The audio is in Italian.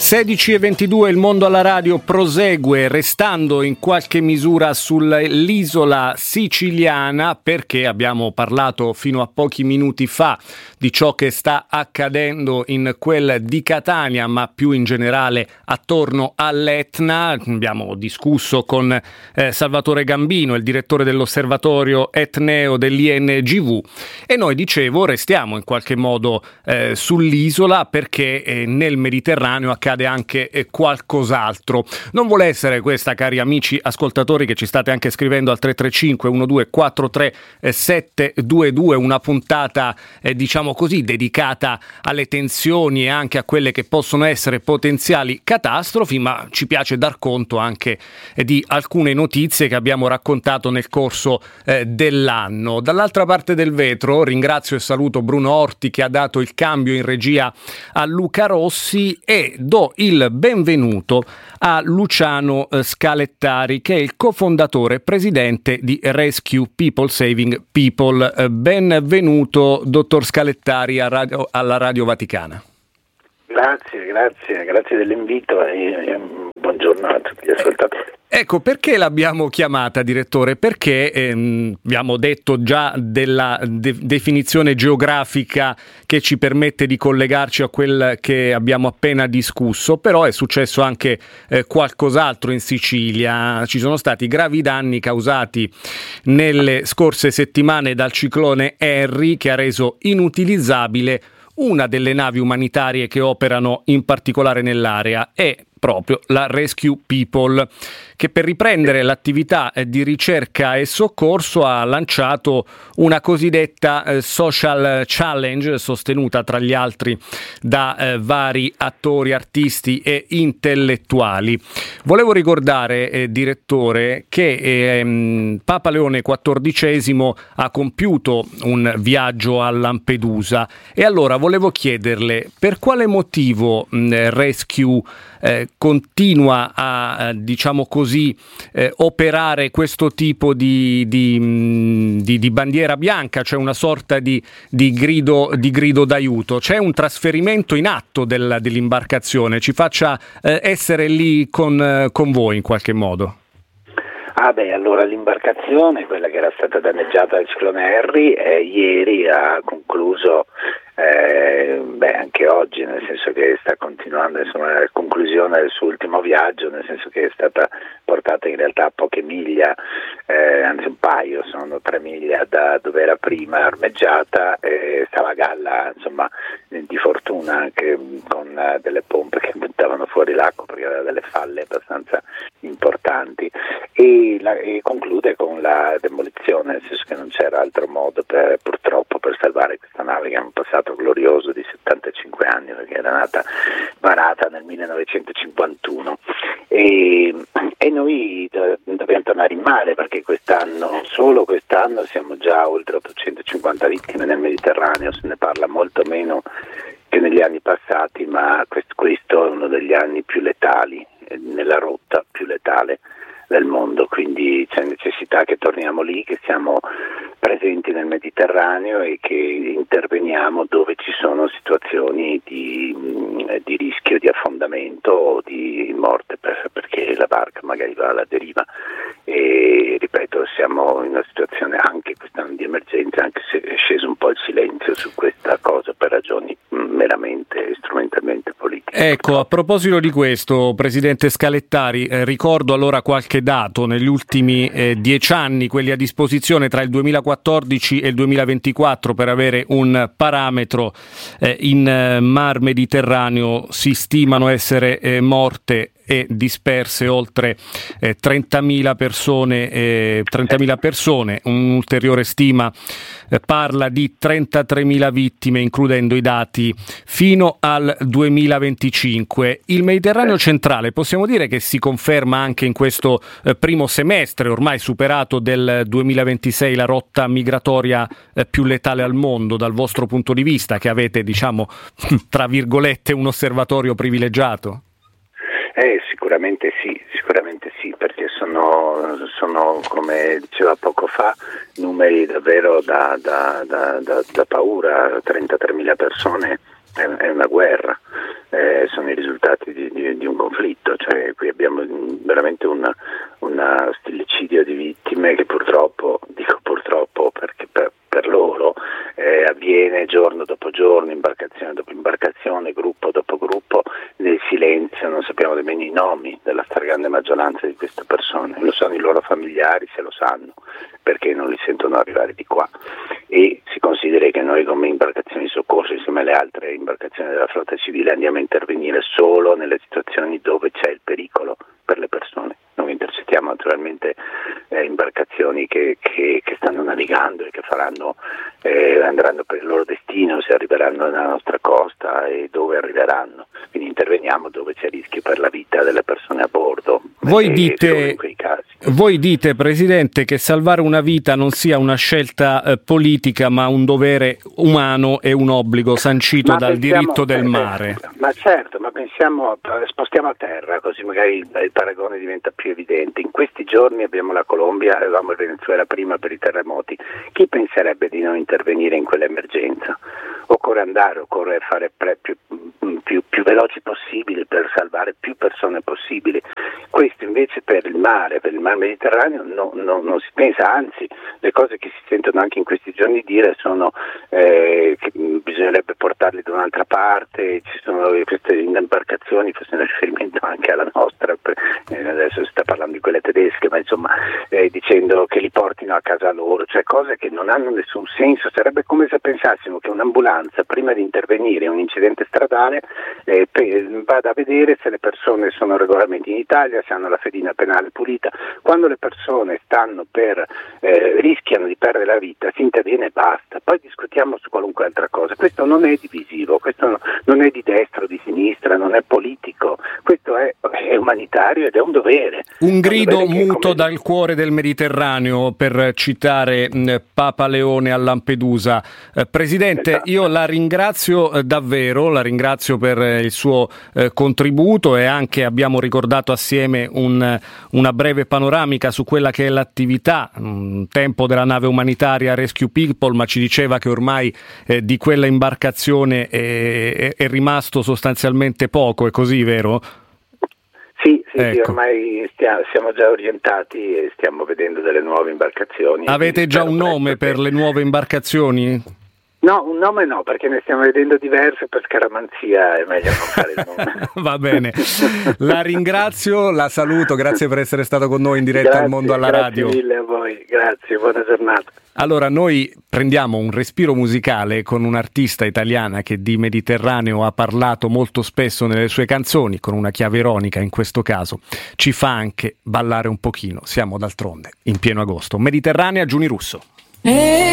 16:22, il mondo alla radio prosegue, restando in qualche misura sull'isola siciliana, perché abbiamo parlato fino a pochi minuti fa di ciò che sta accadendo in quel di Catania, ma più in generale attorno all'Etna. Abbiamo discusso con Salvatore Gambino, il direttore dell'osservatorio etneo dell'INGV, e noi, dicevo, restiamo in qualche modo sull'isola perché nel Mediterraneo accade anche qualcos'altro. Non vuole essere questa, cari amici ascoltatori che ci state anche scrivendo al 335 1243 722, una puntata diciamo così dedicata alle tensioni e anche a quelle che possono essere potenziali catastrofi, ma ci piace dar conto anche di alcune notizie che abbiamo raccontato nel corso dell'anno. Dall'altra parte del vetro ringrazio e saluto Bruno Orti, che ha dato il cambio in regia a Luca Rossi, e do il benvenuto a Luciano Scalettari, che è il cofondatore e presidente di Rescue People Saving People. Benvenuto, dottor Scalettari, alla Radio Vaticana. Grazie dell'invito e buongiorno a tutti gli ascoltatori. Ecco, perché l'abbiamo chiamata, direttore? Perché abbiamo detto già della definizione geografica che ci permette di collegarci a quel che abbiamo appena discusso, però è successo anche qualcos'altro in Sicilia. Ci sono stati gravi danni causati nelle scorse settimane dal ciclone Harry, che ha reso inutilizzabile una delle navi umanitarie che operano in particolare nell'area, è proprio la Rescue People, che per riprendere l'attività di ricerca e soccorso ha lanciato una cosiddetta social challenge, sostenuta tra gli altri da vari attori, artisti e intellettuali. Volevo ricordare, direttore, che Papa Leone XIV ha compiuto un viaggio a Lampedusa, e allora volevo chiederle per quale motivo Rescue continua a, diciamo così, operare questo tipo di bandiera bianca, cioè una sorta di grido d'aiuto. C'è un trasferimento in atto dell'imbarcazione, ci faccia essere lì con voi in qualche modo. Allora l'imbarcazione, quella che era stata danneggiata dal ciclone Harry, ieri ha concluso, anche oggi, nel senso che sta continuando, insomma, la conclusione del suo ultimo viaggio, nel senso che è stata portata in realtà a poche miglia, anzi un paio, sono 3 miglia da dove era prima ormeggiata, stava a galla, insomma, di fortuna, anche con delle pompe che buttavano fuori l'acqua perché aveva delle falle abbastanza importanti, e conclude con la demolizione, nel senso che non c'era altro modo purtroppo per salvare questa nave che ha un passato glorioso di 75 anni, perché era nata varata nel 1951, e noi dobbiamo tornare in mare, perché solo quest'anno siamo già oltre 850 vittime nel Mediterraneo. Se ne parla molto meno che negli anni passati, ma questo è uno degli anni più letali, nella rotta più letale del mondo, quindi c'è necessità che torniamo lì, che siamo presenti nel Mediterraneo e che interveniamo dove ci sono situazioni di rischio di affondamento o di morte, perché la barca magari va alla deriva, e ripeto, siamo in una situazione anche quest'anno di emergenza, anche se è sceso un po' il silenzio su questa cosa per ragioni meramente strumentalmente politiche. Ecco, a proposito di questo, Presidente Scalettari, ricordo allora qualche dato. Negli ultimi 10 anni, quelli a disposizione tra il 2014 e il 2024, per avere un parametro, in Mar Mediterraneo si stimano essere morte e disperse oltre 30.000 persone, un'ulteriore stima parla di 33.000 vittime, includendo i dati fino al 2025. Il Mediterraneo centrale possiamo dire che si conferma anche in questo primo semestre, ormai superato del 2026, la rotta migratoria più letale al mondo, dal vostro punto di vista, che avete, diciamo, tra virgolette, un osservatorio privilegiato? Sicuramente sì, perché sono, come diceva poco fa, numeri davvero da paura. 33.000 persone è una guerra, sono i risultati di un conflitto, cioè qui abbiamo veramente una stillicidio di vittime che purtroppo, dico purtroppo perché per loro avviene giorno dopo giorno, imbarcazione dopo imbarcazione, gruppo dopo gruppo, nel silenzio, non sappiamo nemmeno i nomi della stragrande maggioranza di queste persone, lo sanno i loro familiari, se lo sanno, perché non li sentono arrivare di qua, e si consideri che noi come imbarcazioni di soccorso insieme alle altre imbarcazioni della flotta civile andiamo a intervenire solo nelle situazioni dove c'è il pericolo per le persone. Non intercettiamo naturalmente imbarcazioni che stanno navigando e che andranno per il loro destino, se arriveranno nella nostra costa e dove arriveranno. Quindi interveniamo dove c'è rischio per la vita delle persone a bordo. Voi dite, Presidente, che salvare una vita non sia una scelta politica, ma un dovere umano e un obbligo sancito dal diritto del mare. Ma certo, ma spostiamo a terra, così magari il paragone diventa più evidente. In questi giorni abbiamo la Colombia, avevamo il Venezuela prima per i terremoti. Chi penserebbe di non intervenire in quell'emergenza? Occorre fare più veloci possibili per salvare più persone possibili. Questo invece per il mare Mediterraneo non si pensa, anzi le cose che si sentono anche in questi giorni dire sono che bisognerebbe portarli da un'altra parte, ci sono queste imbarcazioni, facendo riferimento anche alla nostra, adesso si sta parlando di quelle tedesche, ma insomma dicendo che li portino a casa loro, cioè cose che non hanno nessun senso. Sarebbe come se pensassimo che un'ambulanza prima di intervenire in un incidente stradale vada a vedere se le persone sono regolarmente in Italia, se hanno la fedina penale pulita. Quando le persone rischiano di perdere la vita, si interviene e basta, poi discutiamo su qualunque altra cosa. Questo non è divisivo, questo non è di destra o di sinistra, non è politico, questo è umanitario ed è un dovere. Un grido muto dal cuore del Mediterraneo, per citare Papa Leone a Lampedusa. Presidente, esatto. Io la ringrazio davvero, la ringrazio per il suo contributo, e anche abbiamo ricordato assieme una breve panoramica su quella che è l'attività, un tempo della nave umanitaria Rescue People, ma ci diceva che ormai di quella imbarcazione è rimasto sostanzialmente poco, è così, vero? Sì, Ecco. Ormai siamo già orientati e stiamo vedendo delle nuove imbarcazioni. Avete già un nome per le nuove imbarcazioni? No, un nome no, perché ne stiamo vedendo diverse, per scaramanzia è meglio non fare il nome. Va bene, la ringrazio, la saluto, grazie per essere stato con noi in diretta al Mondo alla Radio. Grazie mille a voi, grazie, buona giornata. Allora, noi prendiamo un respiro musicale con un'artista italiana che di Mediterraneo ha parlato molto spesso nelle sue canzoni, con una chiave ironica in questo caso. Ci fa anche ballare un pochino, siamo d'altronde in pieno agosto. Mediterranea, Giuni Russo.